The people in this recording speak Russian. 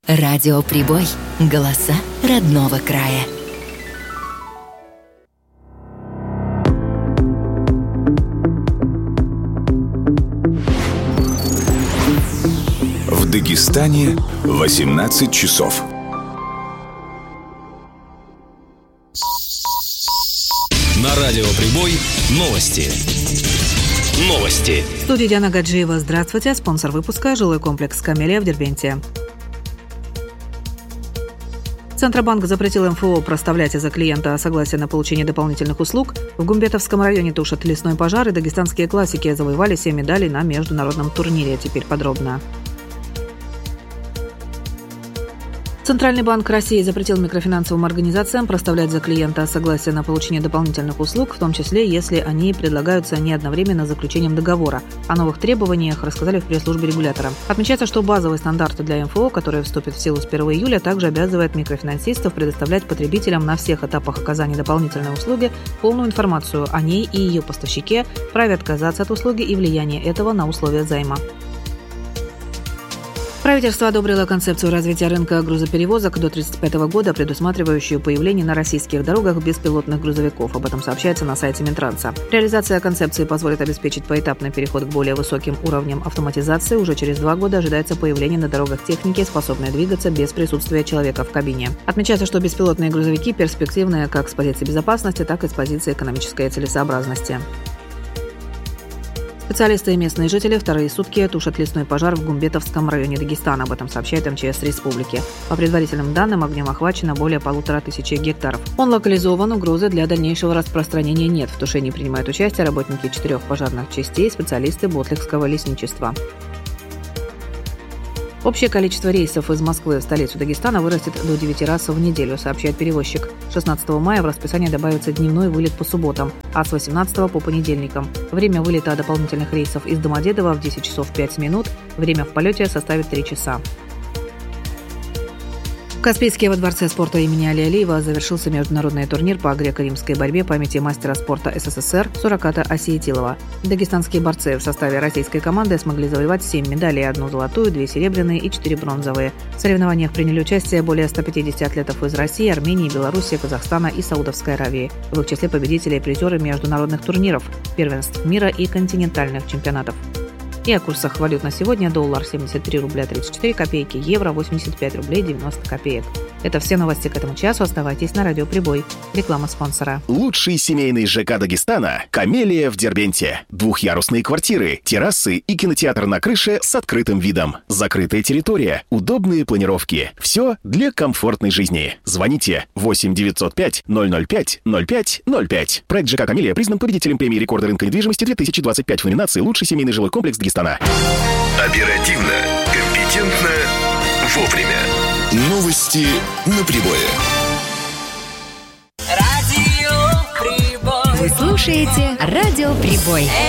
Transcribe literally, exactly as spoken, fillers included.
Радио Прибой. Голоса родного края. В Дагестане восемнадцать часов. На Радио Прибой новости. Новости. В студии Диана Гаджиева. Здравствуйте. Спонсор выпуска – жилой комплекс «Камелия» в Дербенте. Центробанк запретил эм эф о проставлять из-за клиента согласие на получение дополнительных услуг. В Гумбетовском районе тушат лесной пожар, и дагестанские классики завоевали семь медалей на международном турнире. Теперь подробно. Центральный банк России запретил микрофинансовым организациям проставлять за клиента согласие на получение дополнительных услуг, в том числе, если они предлагаются не одновременно с заключением договора. О новых требованиях рассказали в пресс-службе регулятора. Отмечается, что базовые стандарты для эм эф о, которые вступят в силу с первого июля, также обязывает микрофинансистов предоставлять потребителям на всех этапах оказания дополнительной услуги полную информацию о ней и ее поставщике, праве отказаться от услуги и влияние этого на условия займа. Правительство одобрило концепцию развития рынка грузоперевозок до тридцать пятого года, предусматривающую появление на российских дорогах беспилотных грузовиков. Об этом сообщается на сайте Минтранса. Реализация концепции позволит обеспечить поэтапный переход к более высоким уровням автоматизации. Уже через два года ожидается появление на дорогах техники, способной двигаться без присутствия человека в кабине. Отмечается, что беспилотные грузовики перспективны как с позиции безопасности, так и с позиции экономической целесообразности. Специалисты и местные жители вторые сутки тушат лесной пожар в Гумбетовском районе Дагестана. Об этом сообщает эм че эс республики. По предварительным данным, огнем охвачено более полутора тысячи гектаров. Он локализован, угрозы для дальнейшего распространения нет. В тушении принимают участие работники четырех пожарных частей, специалисты Ботлихского лесничества. Общее количество рейсов из Москвы в столицу Дагестана вырастет до девяти раз в неделю, сообщает перевозчик. шестнадцатого мая в расписание добавится дневной вылет по субботам, а с восемнадцатого по понедельникам. Время вылета дополнительных рейсов из Домодедово в десять часов пять минут. Время в полете составит три часа. В Каспийске во Дворце спорта имени Али Алиева завершился международный турнир по греко-римской борьбе памяти мастера спорта эс эс эс эр Сураката Осиетилова. Дагестанские борцы в составе российской команды смогли завоевать семь медалей, одну золотую, две серебряные и четыре бронзовые. В соревнованиях приняли участие более ста пятидесяти атлетов из России, Армении, Беларуси, Казахстана и Саудовской Аравии. В их числе победители и призеры международных турниров, первенств мира и континентальных чемпионатов. И о курсах валют на сегодня: доллар семьдесят три рубля тридцать четыре копейки, евро восемьдесят пять рублей девяносто копеек. Это все новости к этому часу. Оставайтесь на Радио Прибой. Реклама спонсора. Лучший семейный ЖК Дагестана – «Камелия» в Дербенте. Двухъярусные квартиры, террасы и кинотеатр на крыше с открытым видом. Закрытая территория, удобные планировки. Все для комфортной жизни. Звоните восемь девятьсот пять ноль ноль пять ноль пять ноль пять. Проект ЖК «Камелия» признан победителем премии рекорда рынка недвижимости две тысячи двадцать пять в номинации «Лучший семейный жилой комплекс Дагестана». Оперативно, компетентно, вовремя. Новости на Прибое. Радио Прибой. Вы слушаете Радио Прибой.